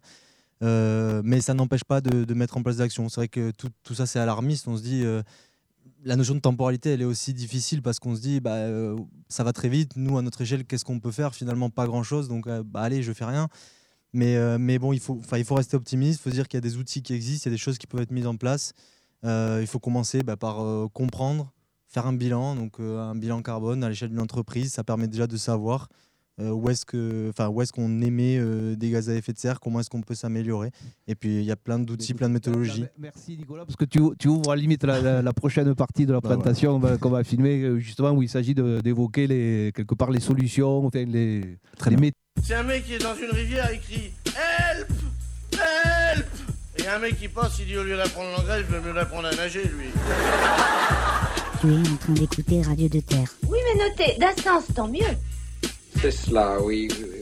Euh, mais ça n'empêche pas de, de mettre en place des actions. C'est vrai que tout, tout ça, c'est alarmiste. On se dit... Euh, la notion de temporalité, elle est aussi difficile parce qu'on se dit bah, euh, ça va très vite, nous à notre échelle qu'est-ce qu'on peut faire? Finalement pas grand chose, donc euh, bah, allez je fais rien, mais, euh, mais bon il faut, il faut rester optimiste, il faut se dire qu'il y a des outils qui existent, il y a des choses qui peuvent être mises en place. Euh, il faut commencer bah, par euh, comprendre, faire un bilan, donc euh, un bilan carbone à l'échelle d'une entreprise, ça permet déjà de savoir Euh, où est-ce que, enfin, où est-ce qu'on émet euh, des gaz à effet de serre, comment est-ce qu'on peut s'améliorer. Et puis il y a plein d'outils, plein de méthodologies. Merci Nicolas, parce que tu, tu ouvres à la limite la, la, la prochaine partie de la présentation bah, ouais. qu'on va filmer, justement où il s'agit de, d'évoquer les, quelque part les solutions, enfin, les, les méthodes. C'est un mec qui est dans une rivière et crie Help! Help! Et un mec qui passe, il dit au lieu d'apprendre l'anglais, je vais mieux l'apprendre à nager, lui. Tu es en train d'écouter Radio de Terre. Oui, mais notez, d'un sens, tant mieux. C'est cela, oui, oui, oui.